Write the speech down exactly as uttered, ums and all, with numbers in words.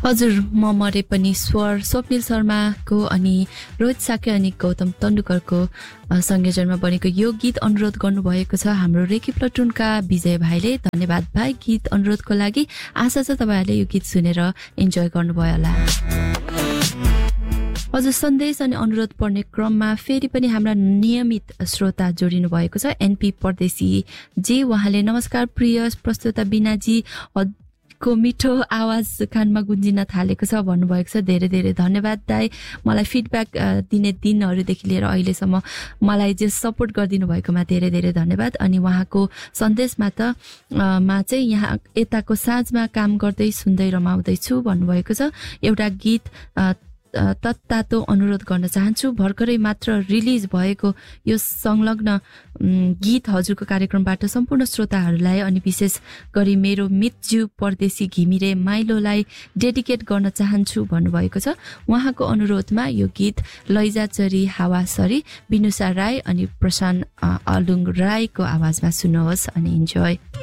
हजुर म मरे पनि स्वर स्वप्निल शर्माको अनि रोहित साके अनि गौतम तन्डुकरको संयोजनमा बनेको यो गीत अनुरोध गर्नुभएको छ हाम्रो रेकी प्लटुनका विजय भाइले। धन्यवाद भाइ गीत अनुरोधको लागि। आशा छ तपाईहरुले यो गीत सुनेर इन्जोय गर्नुभयो होला। हजुर सन्देश अनि अनुरोध पढ्ने क्रममा फेरि पनि हाम्रा नियमित श्रोता जोडिनु भएको छ एनपी परदेशी जी। उहाँले नमस्कार प्रिय प्रस्तुता बिनाजी को मिठो आवाज कानमा गुन्जिन थालेको छ भन्नुभएको छ। धेरै धेरै धन्यवाद दाइ। मलाई फिडब्याक दिने दिनहरूदेखि लिएर अहिलेसम्म मलाई जे सपोर्ट गरिदिनु भएकोमा धेरै धेरै धन्यवाद। अनि उहाँको सन्देशमा त मा चाहिँ यहाँ यताको साँझमा काम गर्दै सुन्दै रमाउँदैछु भन्नुभएको छ। एउटा गीत तत्तातो अनुरोध गर्न चाहन्छु। भर्खरै मात्र रिलिज भएको यो संलग्न गीत हजुरको कार्यक्रमबाट सम्पूर्ण श्रोताहरूलाई अनि विशेष गरी मेरो मितज्यू परदेशी घिमिरे माइलोलाई डेडिकेट गर्न चाहन्छु भन्नुभएको छ। उहाँको अनुरोधमा यो गीत लैजाचरी हावासरी बिनुसा राई अनि प्रशान्त अलुङ राईको आवाजमा सुन्नुहोस् अनि इन्जोय।